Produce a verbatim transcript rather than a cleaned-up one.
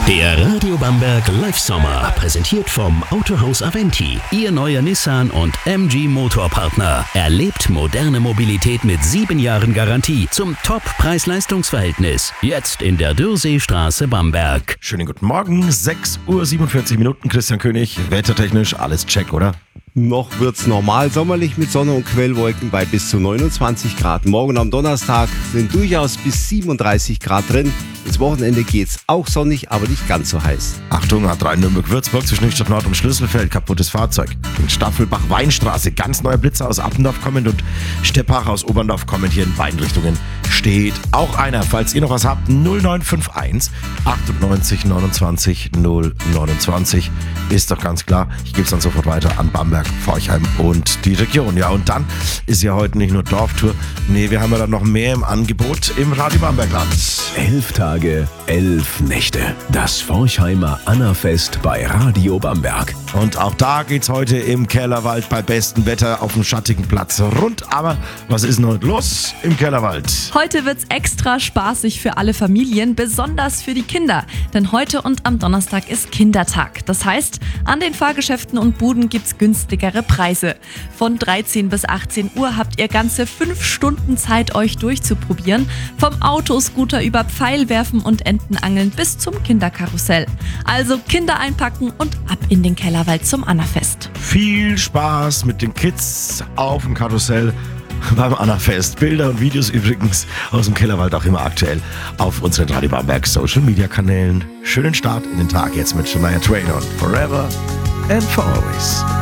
Der Radio Bamberg Live Sommer, präsentiert vom Autohaus Aventi. Ihr neuer Nissan und M G Motorpartner. Erlebt moderne Mobilität mit sieben Jahren Garantie zum Top-Preis-Leistungs-Verhältnis. Jetzt in der Dürrseestraße Bamberg. Schönen guten Morgen, sechs Uhr siebenundvierzig Minuten. Christian König, wettertechnisch alles check, oder? Noch wird's normal sommerlich mit Sonne und Quellwolken bei bis zu neunundzwanzig Grad. Morgen am Donnerstag sind durchaus bis siebenunddreißig Grad drin. Ins Wochenende geht's auch sonnig, aber nicht ganz so heiß. Achtung, A drei Nürnberg-Würzburg zwischen Nüchtern Nord und Schlüsselfeld, kaputtes Fahrzeug. In Staffelbach-Weinstraße, ganz neuer Blitzer aus Appendorf kommend und Steppach aus Oberndorf kommend, hier in beiden Richtungen steht auch einer. Falls ihr noch was habt, null neun fünf eins achtundneunzig neunundzwanzig null neunundzwanzig. Ist doch ganz klar. Ich gebe es dann sofort weiter an Bamberg, Forchheim und die Region. Ja, und dann ist ja heute nicht nur Dorftour. Nee, wir haben ja dann noch mehr im Angebot im Radio Bambergland. Elf Tage, elf Nächte. Das Forchheimer Annafest bei Radio Bamberg. Und auch da geht's heute im Kellerwald bei bestem Wetter auf dem schattigen Platz rund. Aber was ist denn heute los im Kellerwald? Heute wird's extra spaßig für alle Familien, besonders für die Kinder. Denn heute und am Donnerstag ist Kindertag. Das heißt, an den Fahrgeschäften und Buden gibt's günstigere Preise. Von dreizehn bis achtzehn Uhr habt ihr ganze fünf Stunden Zeit, euch durchzuprobieren. Vom Autoscooter über Pfeilwerfen und Entenangeln bis zum Kinderkarussell. Also Kinder einpacken und ab in den Kellerwald zum Annafest. Viel Spaß mit den Kids auf dem Karussell beim Annafest. Bilder und Videos übrigens aus dem Kellerwald auch immer aktuell auf unseren Radio Bamberg Social Media Kanälen. Schönen Start in den Tag jetzt mit Shania Twain und Forever and for Always.